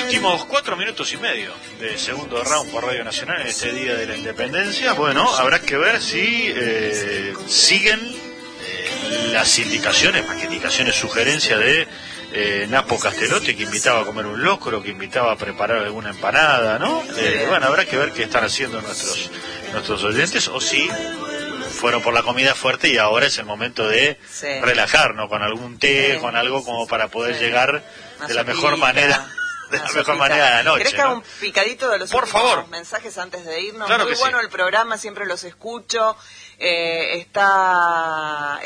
Últimos 4 minutos y medio de segundo round por Radio Nacional en este Día de la Independencia. Bueno, habrá que ver si siguen las indicaciones, más que indicaciones, sugerencias de Napo Castelotti, que invitaba a comer un locro, que invitaba a preparar alguna empanada, ¿no? Bueno, habrá que ver qué están haciendo nuestros oyentes, o si fueron por la comida fuerte y ahora es el momento de relajarnos con algún té, con algo como para poder llegar de la mejor manera. De la mejor manera de la noche. ¿Querés que haga un picadito de los por últimos favor mensajes antes de irnos? Claro. Muy bueno el programa, siempre los escucho. Está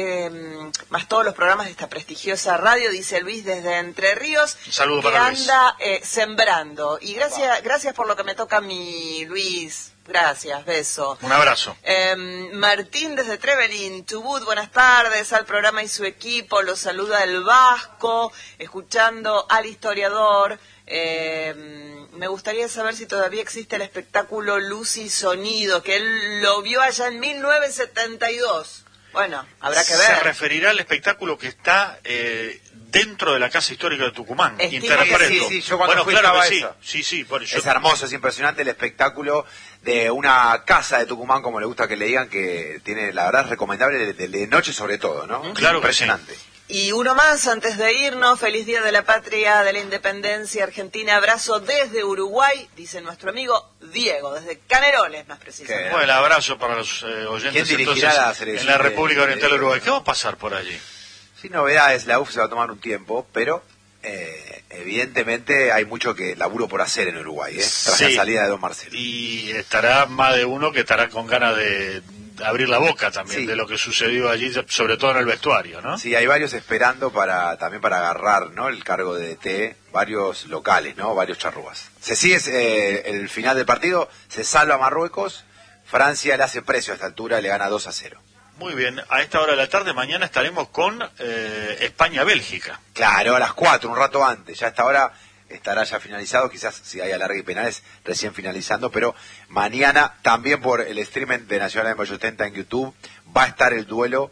más todos los programas de esta prestigiosa radio, dice Luis desde Entre Ríos. Un saludo que para Luis. anda sembrando. Y gracias por lo que me toca a mi Luis. Gracias, beso. Un abrazo. Martín desde Trevelin, Chubut, buenas tardes al programa y su equipo, los saluda el Vasco, escuchando al historiador. Me gustaría saber si todavía existe el espectáculo Luz y Sonido, que él lo vio allá en 1972. Bueno, habrá que ver. Se referirá al espectáculo que está dentro de la Casa Histórica de Tucumán. Interpreto. Sí, yo cuando fui estaba eso. Sí. Bueno, es hermoso, es impresionante el espectáculo de una casa de Tucumán, como le gusta que le digan, que tiene, la verdad, es recomendable de noche sobre todo, ¿no? Claro, impresionante. Que sí. Y uno más antes de irnos, feliz Día de la Patria, de la Independencia Argentina, abrazo desde Uruguay, dice nuestro amigo Diego, desde Canelones más precisamente. Bueno, el abrazo para los oyentes entonces, en la República Oriental de Uruguay. ¿Qué va a pasar por allí? Sin novedades, la UF se va a tomar un tiempo, pero evidentemente hay mucho laburo por hacer en Uruguay, tras la salida de don Marcelo. Y estará más de uno que estará con ganas de abrir la boca también de lo que sucedió allí, sobre todo en el vestuario, ¿no? Sí, hay varios esperando también para agarrar, ¿no?, el cargo de DT, varios locales, ¿no?, varios charrúas. Se sigue el final del partido, se salva Marruecos, Francia le hace precio a esta altura, le gana 2-0. Muy bien, a esta hora de la tarde mañana estaremos con España-Bélgica. Claro, a las 4, un rato antes, ya a esta hora estará ya finalizado, quizás si hay alargue y penales recién finalizando, pero mañana también por el streaming de Nacional de Mayo 70 en YouTube va a estar el duelo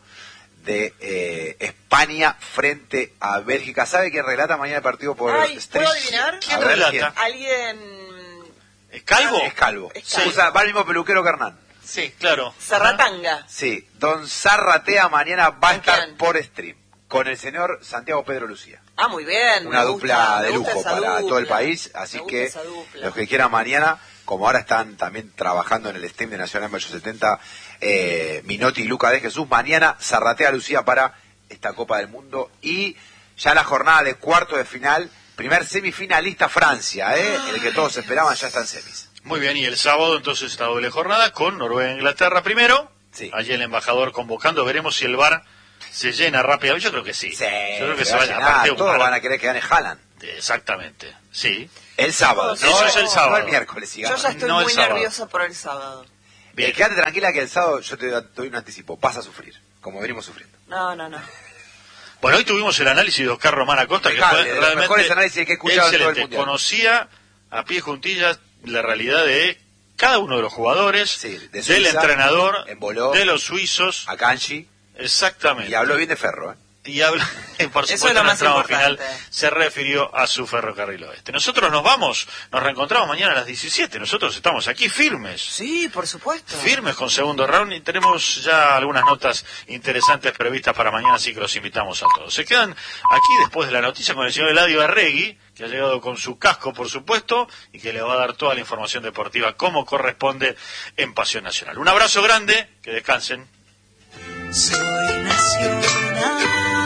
de España frente a Bélgica. ¿Sabe quién relata mañana el partido por stream? ¿Puedo adivinar? ¿Quién relata? ¿Alguien? ¿Es Calvo? Es Calvo. Sí. Va el mismo peluquero que Hernán. Sí, claro. Zarratanga. Sí, don Zarratea mañana va a estar por stream con el señor Santiago Pedro Lucía. Ah, muy bien. Una dupla de lujo para todo el país, así que los que quieran mañana, como ahora están también trabajando en el stream de Nacional Mayo 70, Minotti y Luca de Jesús, mañana Zarratea Lucía para esta Copa del Mundo y ya la jornada de cuarto de final, primer semifinalista Francia, el que todos esperaban, ya está en semis. Muy bien, y el sábado entonces esta doble jornada con Noruega e Inglaterra primero, allí el embajador convocando, veremos si el VAR se llena rápidamente. Yo creo que sí. Yo creo que se va a llenar. Todos van a querer que gane Haaland. Exactamente, sí. El sábado. Eso es el sábado. No el miércoles, digamos. Yo ya estoy muy nervioso por el sábado. Bien. Quédate tranquila que el sábado, yo te doy un anticipo, vas a sufrir, como venimos sufriendo. No. Bueno, hoy tuvimos el análisis de Oscar Román Acosta, que fue realmente los mejores análisis que he escuchado en todo el mundial. Conocía a pie juntillas la realidad de cada uno de los jugadores, de Suiza, del entrenador, Emboló, de los suizos. Akanji. Exactamente. Y habló bien de Ferro, Y habla, por supuesto, en el tramo final se refirió a su Ferrocarril Oeste. Nosotros nos vamos, nos reencontramos mañana a las 17. Nosotros estamos aquí firmes. Sí, por supuesto. Firmes con segundo round y tenemos ya algunas notas interesantes previstas para mañana, así que los invitamos a todos. Se quedan aquí después de la noticia con el señor Eladio Arregui, que ha llegado con su casco, por supuesto, y que le va a dar toda la información deportiva como corresponde en Pasión Nacional. Un abrazo grande, que descansen. Soy nacional.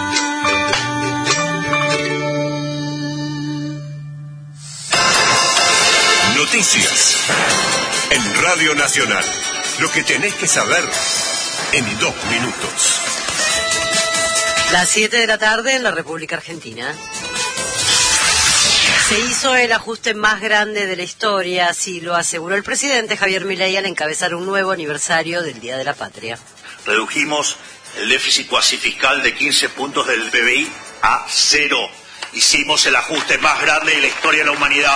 Noticias en Radio Nacional. Lo que tenés que saber en 2 minutos. Las 7 de la tarde en la República Argentina. Se hizo el ajuste más grande de la historia, así lo aseguró el presidente Javier Milei al encabezar un nuevo aniversario del Día de la Patria. Redujimos el déficit cuasi fiscal de 15 puntos del PBI a 0. Hicimos el ajuste más grande de la historia de la humanidad.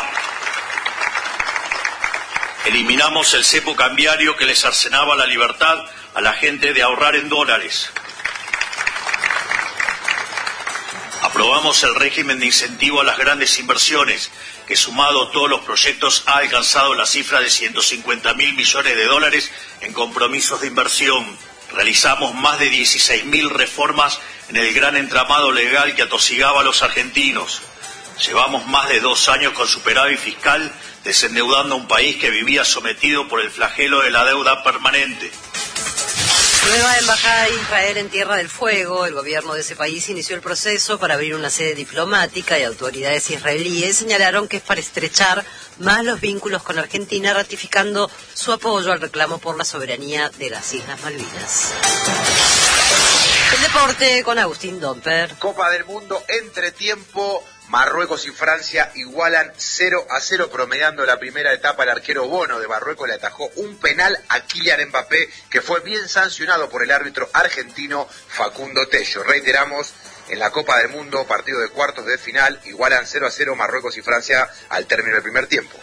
Eliminamos el cepo cambiario que le cercenaba la libertad a la gente de ahorrar en dólares. Aprobamos el régimen de incentivo a las grandes inversiones, que sumado a todos los proyectos ha alcanzado la cifra de 150.000 millones de dólares en compromisos de inversión. Realizamos más de 16.000 reformas en el gran entramado legal que atosigaba a los argentinos. Llevamos más de 2 años con superávit fiscal, desendeudando a un país que vivía sometido por el flagelo de la deuda permanente. Nueva embajada de Israel en Tierra del Fuego. El gobierno de ese país inició el proceso para abrir una sede diplomática y autoridades israelíes señalaron que es para estrechar más los vínculos con Argentina, ratificando su apoyo al reclamo por la soberanía de las Islas Malvinas. El deporte con Agustín Domper. Copa del Mundo, entretiempo. Marruecos y Francia igualan 0-0, promediando la primera etapa. El arquero Bono de Marruecos le atajó un penal a Kylian Mbappé, que fue bien sancionado por el árbitro argentino Facundo Tello. Reiteramos, en la Copa del Mundo, partido de cuartos de final, igualan 0-0 Marruecos y Francia al término del primer tiempo.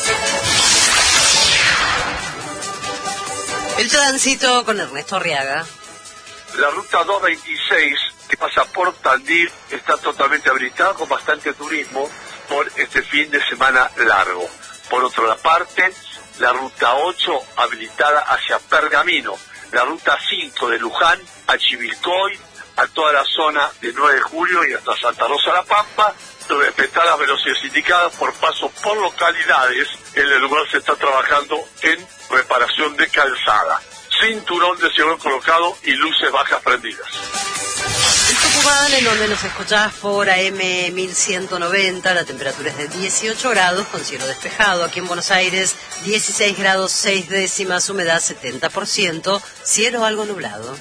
El tránsito con Ernesto Arriaga. La ruta 226 que pasa por Tandil está totalmente habilitada con bastante turismo por este fin de semana largo. Por otra parte, la ruta 8 habilitada hacia Pergamino, la ruta 5 de Luján a Chivilcoy, a toda la zona de 9 de julio y hasta Santa Rosa La Pampa, respetar las velocidades indicadas por pasos por localidades. En el lugar se está trabajando en reparación de calzada. Cinturón de seguridad colocado y luces bajas prendidas. En Tucumán, en donde nos escuchás por AM 1190, la temperatura es de 18 grados con cielo despejado. Aquí en Buenos Aires, 16 grados 6 décimas, humedad 70%, cielo algo nublado.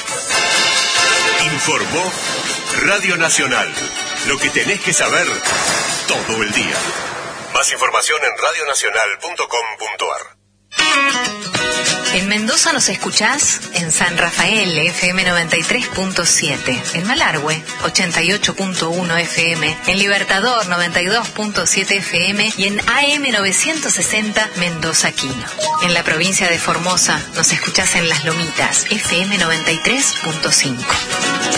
Informó Radio Nacional. Lo que tenés que saber todo el día. Más información en radionacional.com.ar. En Mendoza nos escuchás en San Rafael, FM 93.7, en Malargüe, 88.1 FM, en Libertador, 92.7 FM y en AM 960 Mendoza Quino. En la provincia de Formosa nos escuchás en Las Lomitas, FM 93.5.